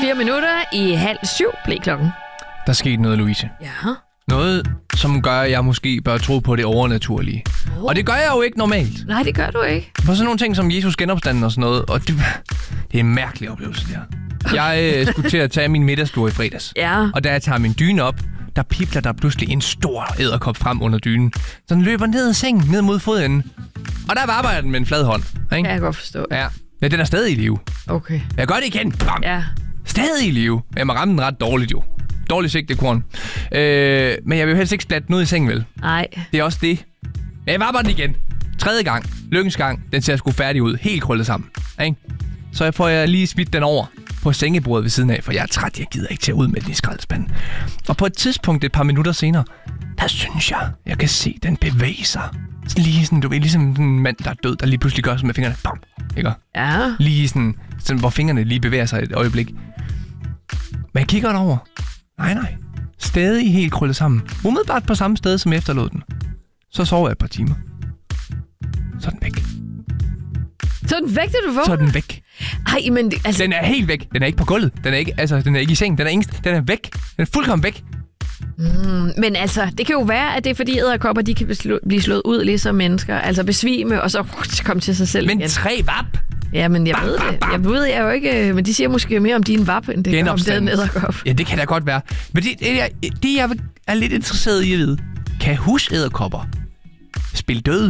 4 minutter i 6:30 blev klokken. Der skete noget, Louise. Ja. Noget, som gør, at jeg måske bør tro på det overnaturlige. Og det gør jeg jo ikke normalt. Nej, det gør du ikke. For sådan nogle ting som Jesus genopstanden og sådan noget. Og det er en mærkelig oplevelse, der. Jeg skulle til at tage min middagstur i fredags. Ja. Og da jeg tager min dyne op, der pipler der pludselig en stor edderkop frem under dynen. Så den løber ned ad sengen, ned mod fodenden. Og der arbejder den med en flad hånd. Ikke? Kan jeg godt forstå. Ja. Ja, den er stadig i live. Okay. Jeg gør det igen. Bam. Ja. Stadig i live. Jeg må ramme den ret dårligt jo. Dårligt sigtekorn. Men jeg vil jo helst ikke splatte den ud i sengen, vel? Nej. Det er også det. Men jeg varmer den igen. 3. gang. Lykkens gang. Den ser sgu færdig ud. Helt krøllet sammen. Ikke? Så får jeg lige smidt den over på sengebordet ved siden af, for jeg er træt. Jeg gider ikke tage ud med den i skraldespanden. Og på et tidspunkt, et par minutter senere, der synes jeg kan se, den bevæge sig. Lige sådan, du ved, ligesom en mand, der er død, der lige pludselig gør sådan med fingrene. Bam! Ikke? Ja. Lige sådan, hvor fingrene lige bevæger sig et øjeblik. Men jeg kigger den over. Nej. Stadig helt krøllet sammen. Umiddelbart på samme sted, som efterlod den. Så sover jeg et par timer. Så er den væk. Så er den væk, da du vågner? Så er den væk. Ej, men altså... Den er helt væk. Den er ikke på gulvet. Den er ikke i sengen. Den er væk. Den er fuldkommen væk. Men altså, det kan jo være, at det er fordi edderkopper, de kan blive slået ud ligesom mennesker. Altså besvime, og så komme til sig selv igen. Men 3 vap! Ja, men jeg ved det. Jeg ved jeg jo ikke, men de siger måske mere om din vap, end det gør om den edderkop. Ja, det kan da godt være. Men det jeg er lidt interesseret i at vide. Kan husedderkopper spille døde?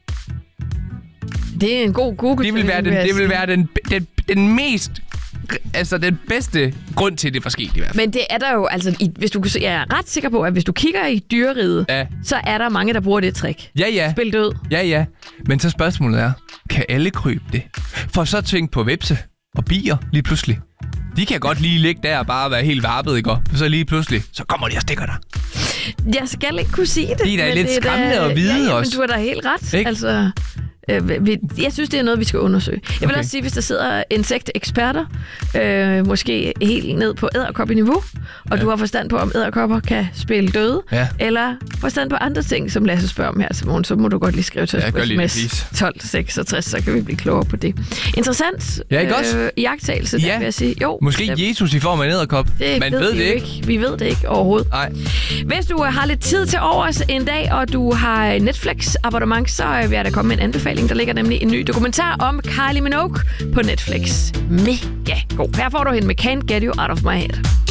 Det er en god Google. Det vil være den mest... Altså, den bedste grund til, det var sket i hvert fald. Men det er der jo, altså, hvis du, jeg er ret sikker på, at hvis du kigger i dyreriget, så er der mange, der bruger det trick. Ja. Spil død. Ja. Men så spørgsmålet er, kan alle krybe det? For så tænk på hvepse og bier lige pludselig. De kan godt lige ligge der og bare være helt varpet, ikke? Så lige pludselig, så kommer de og stikker dig. Jeg skal ikke kunne sige det. Det er da lidt skræmmende at vide også. Men du er da helt ret. Ikke? Altså... Jeg synes, det er noget, vi skal undersøge. Jeg vil også sige, hvis der sidder insekteksperter, måske helt ned på edderkoppe-niveau, og du har forstand på, om edderkopper kan spille døde, eller forstand på andre ting, som Lasse spørger om her, Simon, så må du godt lige skrive til os på sms 1266, så kan vi blive klogere på det. Interessant iagttagelse, der vil jeg sige. Jo, måske Jesus i form af en edderkop. Man ved det ikke. Vi ved det ikke overhovedet. Nej. Hvis du har lidt tid til overs en dag, og du har Netflix-abonnement, så vil jeg da komme med en anbefaling. Der ligger nemlig en ny dokumentar om Kylie Minogue på Netflix. Mega god. Her får du hende med Can't Get You Out of My Head.